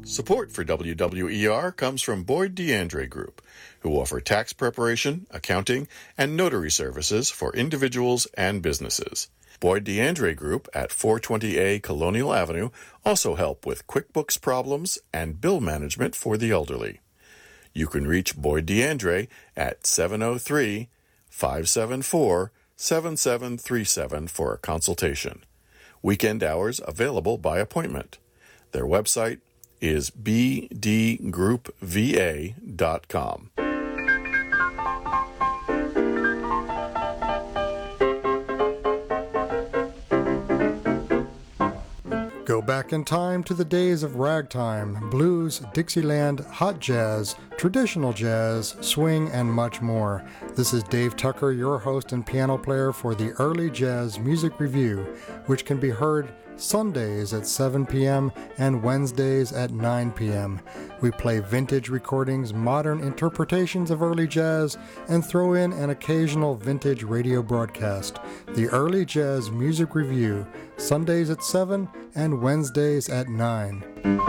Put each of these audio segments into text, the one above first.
Support for WWER comes from Boyd DeAndre Group, who offer tax preparation, accounting, and notary services for individuals and businesses. Boyd DeAndre Group at 420A Colonial Avenue also help with QuickBooks problems and bill management for the elderly. You can reach Boyd DeAndre at 703-574-7737 for a consultation. Weekend hours available by appointment. Their website is bdgroupva.com. Go back in time to the days of ragtime, blues, Dixieland, hot jazz, traditional jazz, swing, and much more. This is Dave Tucker, your host and piano player for the Early Jazz Music Review, which can be heard Sundays at 7 p.m. and Wednesdays at 9 p.m. We play vintage recordings, modern interpretations of early jazz, and throw in an occasional vintage radio broadcast. The Early Jazz Music Review, Sundays at 7 and Wednesdays at 9.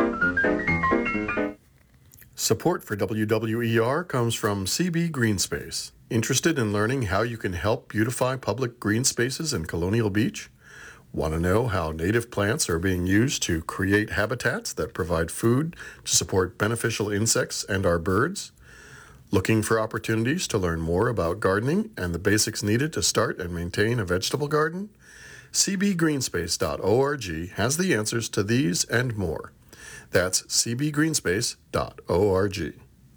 Support for WWER comes from CB Greenspace. Interested in learning how you can help beautify public green spaces in Colonial Beach? Want to know how native plants are being used to create habitats that provide food to support beneficial insects and our birds? Looking for opportunities to learn more about gardening and the basics needed to start and maintain a vegetable garden? cbgreenspace.org has the answers to these and more. That's cbgreenspace.org.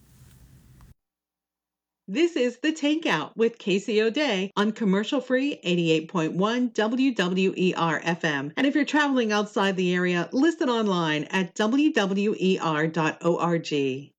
This is The Takeout with Casey O'Day on commercial-free 88.1 WWER FM. And if you're traveling outside the area, listen online at wwer.org.